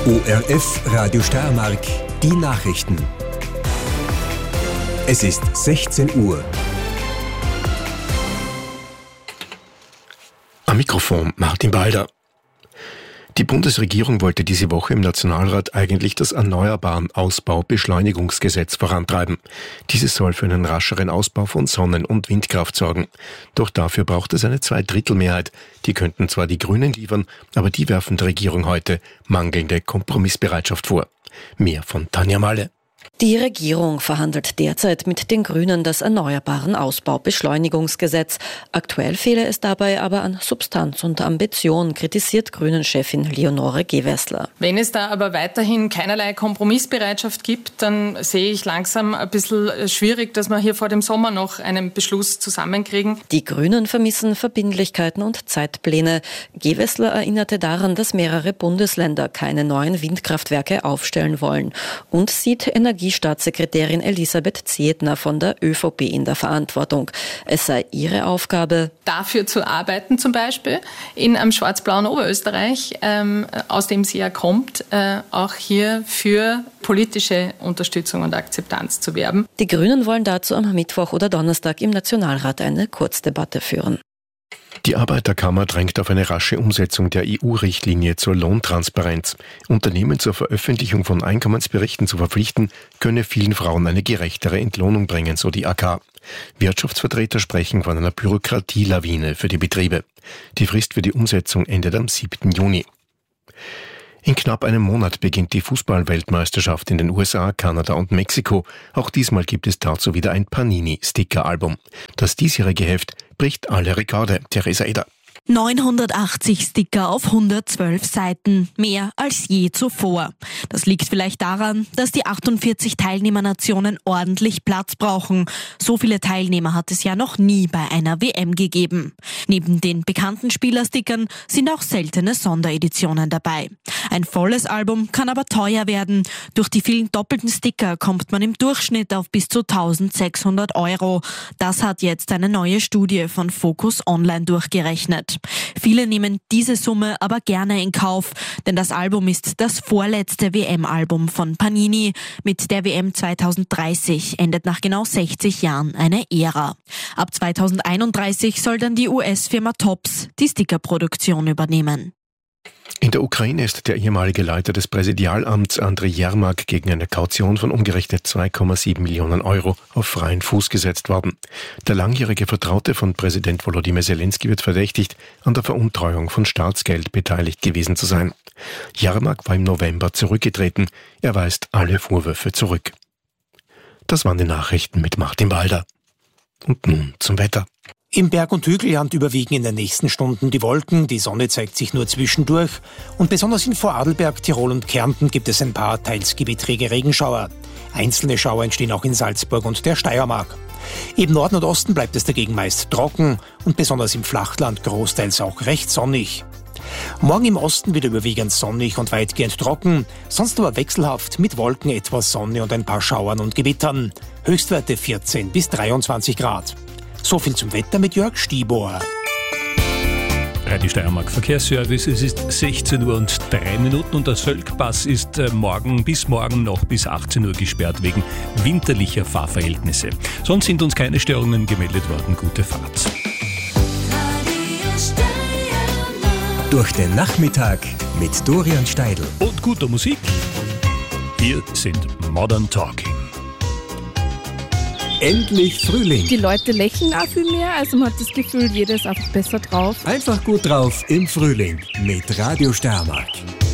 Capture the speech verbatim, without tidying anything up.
O R F Radio Steiermark, die Nachrichten. Es ist sechzehn Uhr. Am Mikrofon Martin Balder. Die Bundesregierung wollte diese Woche im Nationalrat eigentlich das Erneuerbaren Ausbau-Beschleunigungsgesetz vorantreiben. Dieses soll für einen rascheren Ausbau von Sonnen- und Windkraft sorgen. Doch dafür braucht es eine Zweidrittelmehrheit. Die könnten zwar die Grünen liefern, aber die werfen der Regierung heute mangelnde Kompromissbereitschaft vor. Mehr von Tanja Malle. Die Regierung verhandelt derzeit mit den Grünen das Erneuerbaren Ausbau-Beschleunigungsgesetz. Aktuell fehle es dabei aber an Substanz und Ambition, kritisiert Grünen-Chefin Leonore Gewessler. Wenn es da aber weiterhin keinerlei Kompromissbereitschaft gibt, dann sehe ich langsam ein bisschen schwierig, dass wir hier vor dem Sommer noch einen Beschluss zusammenkriegen. Die Grünen vermissen Verbindlichkeiten und Zeitpläne. Gewessler erinnerte daran, dass mehrere Bundesländer keine neuen Windkraftwerke aufstellen wollen und sieht Energie Staatssekretärin Elisabeth Zietner von der ÖVP in der Verantwortung. Es sei ihre Aufgabe, dafür zu arbeiten, zum Beispiel in einem schwarz-blauen Oberösterreich, ähm, aus dem sie ja kommt, äh, auch hier für politische Unterstützung und Akzeptanz zu werben. Die Grünen wollen dazu am Mittwoch oder Donnerstag im Nationalrat eine Kurzdebatte führen. Die Arbeiterkammer drängt auf eine rasche Umsetzung der E U-Richtlinie zur Lohntransparenz. Unternehmen zur Veröffentlichung von Einkommensberichten zu verpflichten, könne vielen Frauen eine gerechtere Entlohnung bringen, so die A K. Wirtschaftsvertreter sprechen von einer Bürokratielawine für die Betriebe. Die Frist für die Umsetzung endet am siebten Juni. In knapp einem Monat beginnt die Fußball-Weltmeisterschaft in den U S A, Kanada und Mexiko. Auch diesmal gibt es dazu wieder ein Panini-Sticker-Album. Das diesjährige Heft bricht alle Rekorde. Theresa Eder. neunhundertachtzig Sticker auf hundertzwölf Seiten, mehr als je zuvor. Das liegt vielleicht daran, dass die achtundvierzig Teilnehmernationen ordentlich Platz brauchen. So viele Teilnehmer hat es ja noch nie bei einer W M gegeben. Neben den bekannten Spielerstickern sind auch seltene Sondereditionen dabei. Ein volles Album kann aber teuer werden. Durch die vielen doppelten Sticker kommt man im Durchschnitt auf bis zu eintausendsechshundert Euro. Das hat jetzt eine neue Studie von Focus Online durchgerechnet. Viele nehmen diese Summe aber gerne in Kauf, denn das Album ist das vorletzte W M-Album von Panini. Mit der W M zweitausenddreißig endet nach genau sechzig Jahren eine Ära. Ab zweitausendeinunddreißig soll dann die U S-Firma Topps die Stickerproduktion übernehmen. In der Ukraine ist der ehemalige Leiter des Präsidialamts Andrei Jermak gegen eine Kaution von umgerechnet zwei Komma sieben Millionen Euro auf freien Fuß gesetzt worden. Der langjährige Vertraute von Präsident Volodymyr Zelensky wird verdächtigt, an der Veruntreuung von Staatsgeld beteiligt gewesen zu sein. Jermak war im November zurückgetreten. Er weist alle Vorwürfe zurück. Das waren die Nachrichten mit Martin Balder. Und nun zum Wetter. Im Berg- und Hügelland überwiegen in den nächsten Stunden die Wolken, die Sonne zeigt sich nur zwischendurch und besonders in Vorarlberg, Tirol und Kärnten gibt es ein paar teils gewittrige Regenschauer. Einzelne Schauer entstehen auch in Salzburg und der Steiermark. Im Norden und Osten bleibt es dagegen meist trocken und besonders im Flachland großteils auch recht sonnig. Morgen im Osten wieder überwiegend sonnig und weitgehend trocken, sonst aber wechselhaft mit Wolken, etwas Sonne und ein paar Schauern und Gewittern. Höchstwerte vierzehn bis dreiundzwanzig Grad. So viel zum Wetter mit Jörg Stibor. Radio Steiermark Verkehrsservice, es ist sechzehn Uhr und drei Minuten und der Sölkpass ist morgen bis morgen noch bis achtzehn Uhr gesperrt wegen winterlicher Fahrverhältnisse. Sonst sind uns keine Störungen gemeldet worden. Gute Fahrt. Durch den Nachmittag mit Dorian Steidl. Und guter Musik. Hier sind Modern Talking. Endlich Frühling. Die Leute lächeln auch viel mehr, also man hat das Gefühl, jeder ist einfach besser drauf. Einfach gut drauf im Frühling mit Radio Steiermark.